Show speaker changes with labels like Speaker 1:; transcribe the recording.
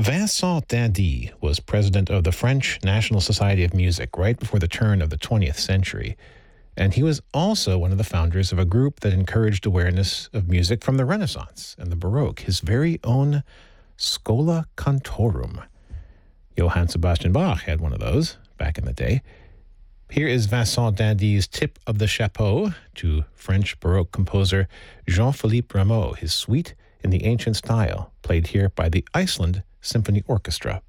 Speaker 1: Vincent Dindy was president of the French National Society of Music right before the turn of the 20th century. And he was also one of the founders of a group that encouraged awareness of music from the Renaissance and the Baroque, his very own Schola Cantorum. Johann Sebastian Bach had one of those back in the day. Here is Vincent Dindy's tip of the chapeau to French Baroque composer Jean-Philippe Rameau, his suite in the ancient style, played here by the Iceland Symphony Orchestra.